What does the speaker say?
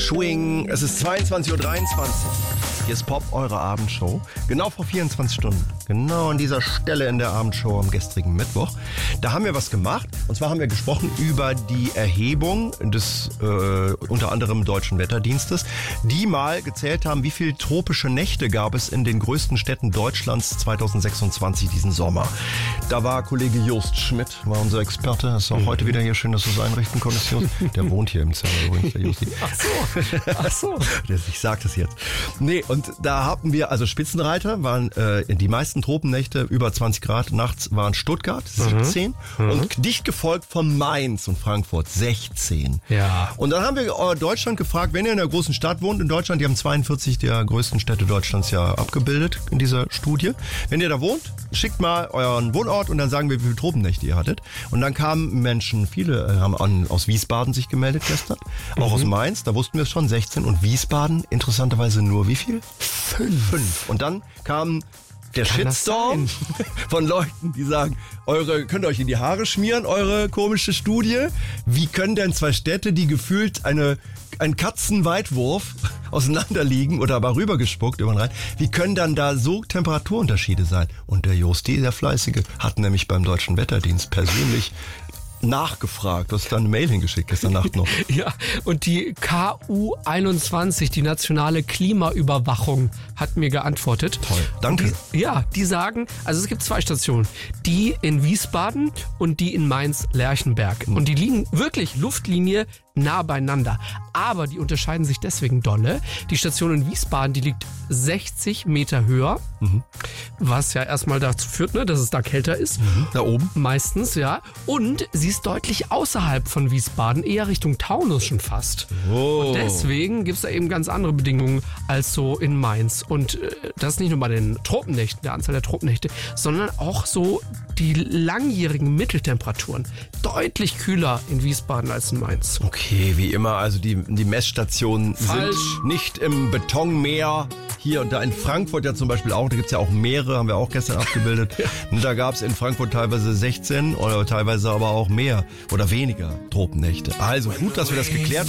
Swing. Es ist 22.23 Uhr. Hier ist Pop, eure Abendshow. Genau vor 24 Stunden. Genau an dieser Stelle in der Abendshow am gestrigen Mittwoch. Da haben wir was gemacht. Und zwar haben wir gesprochen über die Erhebung des unter anderem Deutschen Wetterdienstes, die mal gezählt haben, wie viele tropische Nächte gab es in den größten Städten Deutschlands 2026 diesen Sommer. Da war Kollege Jost Schmidt, war unser Experte. Das ist auch heute wieder hier. Schön, dass du es einrichten konntest, Jost. Der wohnt hier im Zimmer übrigens, der Josti. Ach so. Ich sag das jetzt. Nee, und da hatten wir, also Spitzenreiter waren die meisten Tropennächte über 20 Grad. Nachts waren Stuttgart 17 und dicht gefolgt von Mainz und Frankfurt 16. Ja. Und dann haben wir Deutschland gefragt, wenn ihr in einer großen Stadt wohnt in Deutschland, die haben 42 der größten Städte Deutschlands ja abgebildet in dieser Studie. Wenn ihr da wohnt, schickt mal euren Wohnort und dann sagen wir, wie viele Tropennächte ihr hattet. Und dann kamen Menschen, viele haben aus Wiesbaden sich gemeldet gestern, auch aus Mainz, da wussten wir es schon, 16. Und Wiesbaden, interessanterweise nur wie viel? 5. Und dann kam der Shitstorm von Leuten, die sagen, könnt ihr euch in die Haare schmieren, eure komische Studie? Wie können denn zwei Städte, die gefühlt ein Katzenweitwurf auseinanderliegen oder aber rübergespuckt über den Rhein, wie können dann da so Temperaturunterschiede sein? Und der Josti, der Fleißige, hat nämlich beim Deutschen Wetterdienst persönlich nachgefragt. Du hast da eine Mail hingeschickt gestern Nacht noch. Ja, und die KU21, die nationale Klimaüberwachung, hat mir geantwortet. Toll, danke. Die sagen, also es gibt 2 Stationen, die in Wiesbaden und die in Mainz-Lerchenberg. Und die liegen wirklich Luftlinie nah beieinander. Aber die unterscheiden sich deswegen dolle. Die Station in Wiesbaden, die liegt 60 Meter höher, was ja erstmal dazu führt, dass es da kälter ist. Da oben? Meistens, ja. Und sie ist deutlich außerhalb von Wiesbaden, eher Richtung Taunus schon fast. Oh. Und deswegen gibt es da eben ganz andere Bedingungen als so in Mainz. Und das ist nicht nur bei den Tropennächten, der Anzahl der Tropennächte, sondern auch so die langjährigen Mitteltemperaturen. Deutlich kühler in Wiesbaden als in Mainz. Okay, wie immer, also die Messstationen Falsch. sind nicht im Betonmeer. Hier und da in Frankfurt ja zum Beispiel auch, da gibt's ja auch Meere, haben wir auch gestern abgebildet. Und da gab's in Frankfurt teilweise 16 oder teilweise aber auch mehr oder weniger Tropennächte. Also gut, dass wir das geklärt haben.